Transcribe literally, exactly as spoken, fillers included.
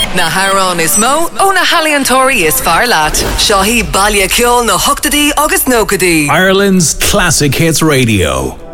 Na Harán is mó ó na Haliantóirí is fear leat. Seo hí baile ceol na hochtadí agus nócadí. Ireland's Classic Hits Radio.